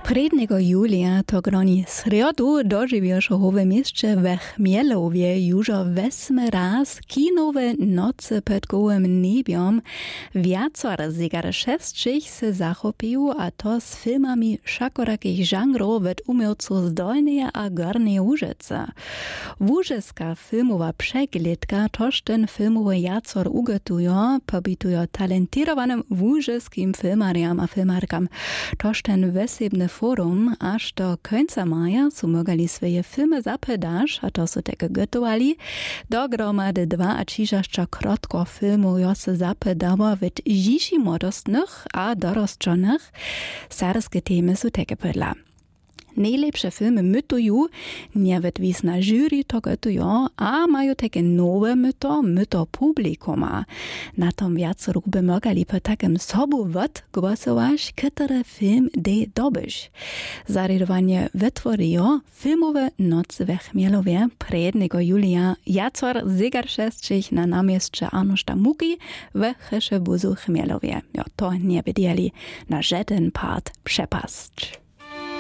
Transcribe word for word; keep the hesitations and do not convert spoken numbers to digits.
Prednego julija to groni sredu dožiwieszowe mieście we Chmielowie już wesmy raz kinowe noce pod gołym niebiom. Wiacor zegar szestrzych se zachopił, a to z filmami szakorakich żanrów wet umiejcu z Dolnej a Gornej Łużyce. Łużyska filmowa przeglądka toż ten filmowy jacor ugotują, pobitują talentowanym łużyskim filmariam a filmarkam. Toż ten wesebny forum, aż do końca maja su mogali swoje filmy zapedaż, a to su teke gotowali. Dogromady dwa a trzydzieści krótko filmu jose zapedało w dziś młodostnych a dorosczonych. Serskie temy su teke pedla. Najlepsze filmy mytują, nie wydwisna jury to gotują, a mają takie nowe myto, myto publikuma. Na tom wiacoru by mogli po takim sobu wod głosować, który film de dobyś. Zaredowanie wytworiło filmowe noce we Chmielowie prednego julija jacor zegar szestrzych na namieście Arnošta Muki we Chyszebuzu Chmielowie. Ja to nie wiedzieli na żaden part przepaść.